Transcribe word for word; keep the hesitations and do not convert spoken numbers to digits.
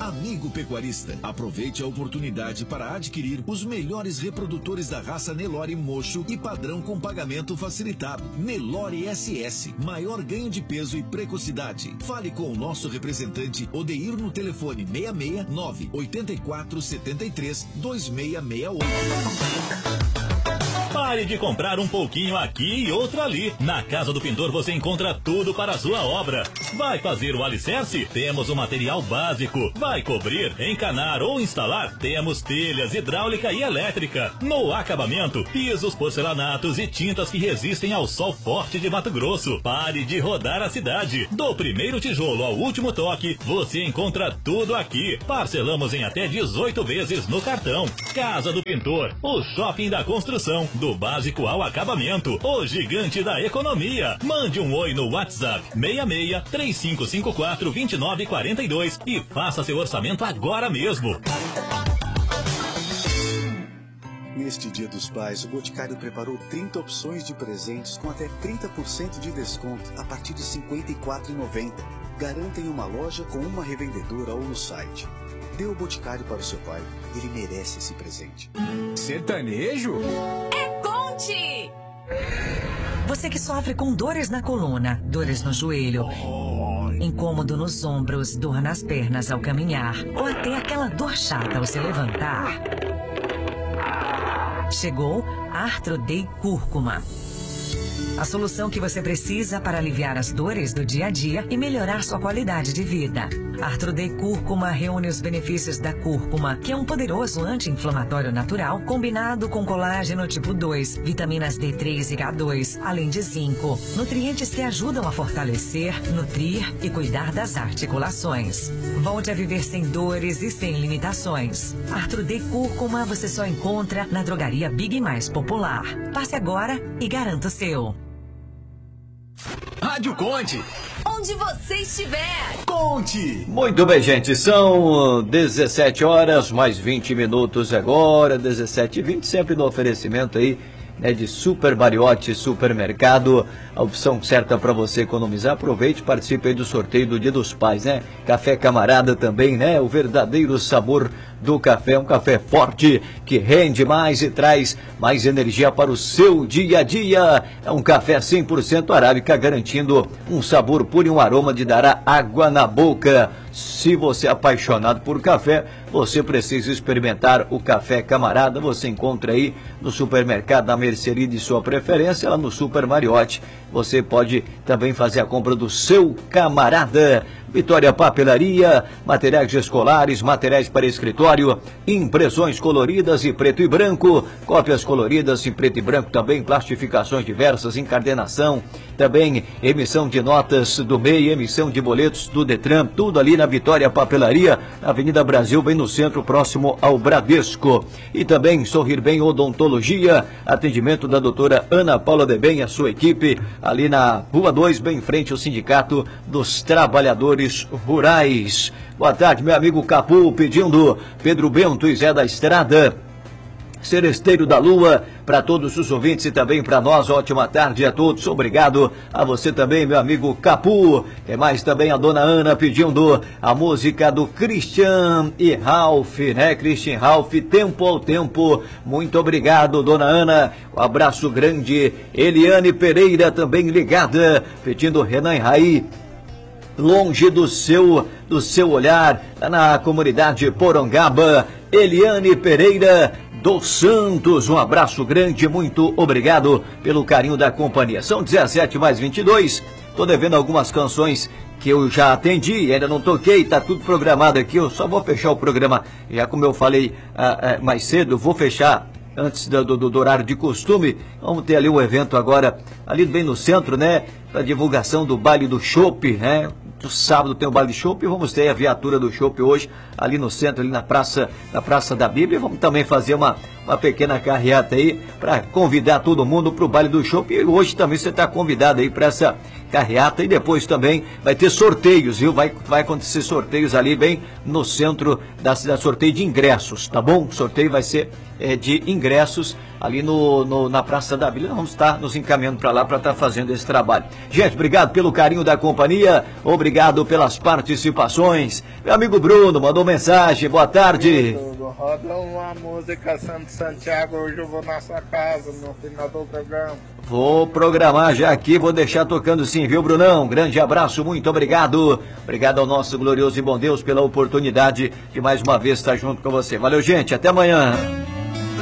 Amigo pecuarista, aproveite a oportunidade para adquirir os melhores reprodutores da raça Nelore Mocho e padrão com pagamento facilitado. Nelore S S, maior ganho de peso e precocidade. Fale com o nosso representante Odeir no telefone seis seis nove oito quatro sete três dois seis seis oito. Pare de comprar um pouquinho aqui e outro ali. Na Casa do Pintor você encontra tudo para a sua obra. Vai fazer o alicerce? Temos o material básico. Vai cobrir, encanar ou instalar? Temos telhas, hidráulica e elétrica. No acabamento, pisos, porcelanatos e tintas que resistem ao sol forte de Mato Grosso. Pare de rodar a cidade. Do primeiro tijolo ao último toque, você encontra tudo aqui. Parcelamos em até dezoito vezes no cartão. Casa do Pintor, o shopping da construção. Do básico ao acabamento, o gigante da economia. Mande um oi no WhatsApp seis seis três cinco cinco quatro dois nove quatro dois e faça seu orçamento agora mesmo. Neste Dia dos Pais, o Boticário preparou trinta opções de presentes com até trinta por cento de desconto a partir de cinquenta e quatro reais e noventa centavos. Garanta em uma loja com uma revendedora ou no site. Dê o Boticário para o seu pai, ele merece esse presente. Sertanejo? É Conte! Você que sofre com dores na coluna, dores no joelho, incômodo nos ombros, dor nas pernas ao caminhar, ou até aquela dor chata ao se levantar. Chegou Arthrodey Cúrcuma. A solução que você precisa para aliviar as dores do dia a dia e melhorar sua qualidade de vida. Arthrodey Cúrcuma reúne os benefícios da cúrcuma, que é um poderoso anti-inflamatório natural, combinado com colágeno tipo dois, vitaminas D três e K dois, além de zinco. Nutrientes que ajudam a fortalecer, nutrir e cuidar das articulações. Volte a viver sem dores e sem limitações. Arthrodey Cúrcuma você só encontra na drogaria Big Mais Popular. Passe agora e garanta o seu. Rádio Conte. Onde você estiver. Conte. Muito bem, gente. São dezessete horas, mais vinte minutos agora. dezessete e vinte, sempre no oferecimento aí, né, de Super Mariotti Supermercado. A opção certa para você economizar. Aproveite e participe aí do sorteio do Dia dos Pais, né? Café Camarada também, né? O verdadeiro sabor do café, um café forte que rende mais e traz mais energia para o seu dia a dia. É um café cem por cento arábica, garantindo um sabor puro e um aroma de dar água na boca. Se você é apaixonado por café, você precisa experimentar o Café Camarada. Você encontra aí no supermercado da mercearia de sua preferência, lá no Super Mariotti. Você pode também fazer a compra do seu Camarada. Vitória Papelaria, materiais escolares, materiais para escritório, impressões coloridas em preto e branco, cópias coloridas em preto e branco também, plastificações diversas, encadernação, também emissão de notas do M E I, emissão de boletos do Detran, tudo ali na Vitória Papelaria, na Avenida Brasil, bem no centro, próximo ao Bradesco. E também Sorrir Bem Odontologia, atendimento da doutora Ana Paula de Bem, a sua equipe, ali na Rua dois, bem em frente ao Sindicato dos Trabalhadores Rurais. Boa tarde, meu amigo Capu, pedindo Pedro Bento e Zé da Estrada, Seresteiro da Lua, para todos os ouvintes e também para nós. Ótima tarde a todos, obrigado a você também, meu amigo Capu. Tem mais também a dona Ana pedindo a música do Christian e Ralph, né? Christian e Ralph, Tempo ao Tempo. Muito obrigado, dona Ana, um abraço grande. Eliane Pereira também ligada, pedindo Renan e Raí, Longe do seu, do seu olhar, na comunidade Porongaba. Eliane Pereira dos Santos, um abraço grande, muito obrigado pelo carinho da companhia. São dezessete mais vinte e dois, tô devendo algumas canções que eu já atendi, ainda não toquei, tá tudo programado aqui, eu só vou fechar o programa, já como eu falei ah, ah, mais cedo, vou fechar antes do, do, do horário de costume. Vamos ter ali um evento agora, ali bem no centro, né, para divulgação do baile do chopp, né. Do sábado tem o baile de chopp e vamos ter a viatura do chopp hoje ali no centro, ali na praça, na Praça da Bíblia. Vamos também fazer uma, uma pequena carreata aí para convidar todo mundo para o baile do chopp. E hoje também você está convidado aí para essa carreata, e depois também vai ter sorteios, viu? Vai, vai acontecer sorteios ali bem no centro da cidade, sorteio de ingressos, tá bom? O sorteio vai ser é, de ingressos ali no, no, na Praça da Vila. Vamos estar nos encaminhando para lá para estar fazendo esse trabalho. Gente, obrigado pelo carinho da companhia, obrigado pelas participações. Meu amigo Bruno mandou mensagem, boa tarde. Roda uma música Santo Santiago, hoje eu vou na sua casa, no final do programa. Vou programar já aqui, vou deixar tocando sim, viu, Brunão? Grande abraço, muito obrigado. Obrigado ao nosso glorioso e bom Deus pela oportunidade de mais uma vez estar junto com você. Valeu, gente, até amanhã.